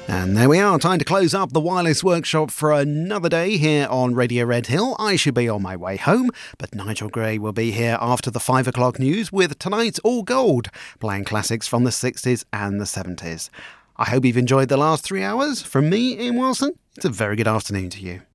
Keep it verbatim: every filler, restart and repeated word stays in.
And there we are, time to close up the Wireless Workshop for another day here on Radio Red Hill. I should be on my way home, but Nigel Gray will be here after the five o'clock news with tonight's All Gold, playing classics from the sixties and the seventies. I hope you've enjoyed the last three hours. From me, Ian Wilson, it's a very good afternoon to you.